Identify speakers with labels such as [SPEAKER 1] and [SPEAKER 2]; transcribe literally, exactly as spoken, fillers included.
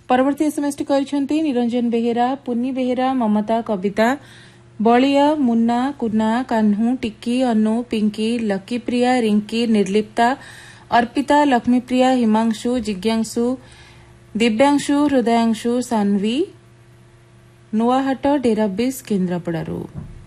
[SPEAKER 1] परवर्ती SMS T करिसेंती Niranjan Behera, Punni Behera, ममता, कविता, बलिया, मुन्ना, कुन्ना, कान्हू, टिक्की, अनु, Pinky, lucky प्रिया, रिंकी, निर्लिप्ता, अर्पिता, लक्ष्मीप्रिया, हिमांशु, जिज्ञांशु, दिव्यांशु, हृदयांशु, सान्वी, नुआहाट डेराबिस केन्द्रापड़ारू।